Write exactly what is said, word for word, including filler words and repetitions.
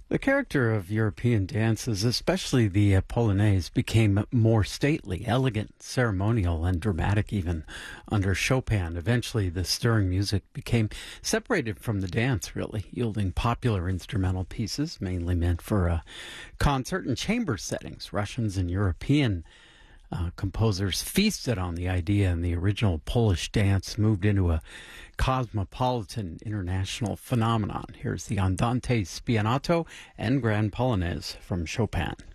The character of European dances, especially the uh, Polonaise, became more stately, elegant, ceremonial, and dramatic even under Chopin. Eventually, the stirring music became separated from the dance, really, yielding popular instrumental pieces, mainly meant for uh, concert and chamber settings. Russians and European Uh, composers feasted on the idea, and the original Polish dance moved into a cosmopolitan international phenomenon. Here's the Andante Spianato and Grand Polonaise from Chopin.